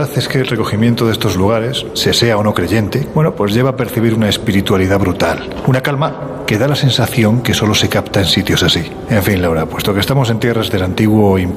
es que el recogimiento de estos lugares, se sea o no creyente, bueno, pues lleva a percibir una espiritualidad brutal. Una calma que da la sensación que solo se capta en sitios así. En fin, Laura, puesto que estamos en tierras del antiguo Imperio